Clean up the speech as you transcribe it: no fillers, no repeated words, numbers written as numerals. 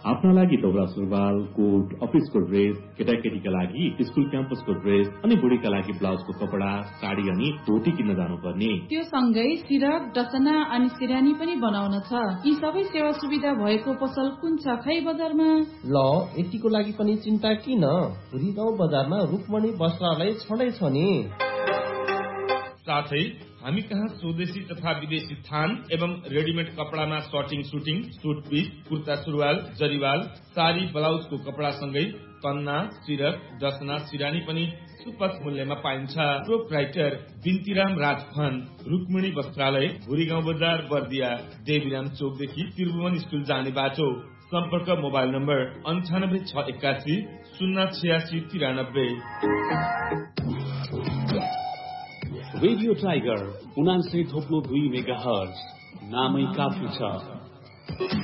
आफ्ना लागि दौरा सुरुवाल, कोट, अफिसको ड्रेस, केटाकेटीका लागि स्कुल क्याम्पसको ड्रेस अनि बुढीका लागि ब्लाउजको कपडा, साडी अनि धोती किन्न जानुपर्ने। त्यो सँगै सिरक, डसना अनि सिरानी पनि बनाउन छ। यी सबै सेवा सुविधा भएको पसल कुन छ खै बजारमा? ल यतिको लागि पनि चिन्ता किन? भुरी गाउँ बजारमा रुक्मणी वस्त्रालय छँदै छ नि। साथै हामी कहाँ स्वदेशी तथा विदेशी थान एवं readymade कपडामा shirting, shooting, suit piece, kurta सुरुवाल, जरिवाल, साडी, ब्लाउजको कपडा सँगै कन्ना, सिरक, डसना, सिरानी पनि सुपथ मूल्यमा पाइन्छ। प्रोप्राइटर बिन्तीराम राजखन, रुक्मिणी वस्त्रालय, भुरी गाउँ बजार, बर्दिया, देवीराम चोकदेखि त्रिभुवन स्कुल जाने बाटो। सम्पर्क mobile number 9861 08693। Radio tiger 79.2 megahertz नामै काफी छ।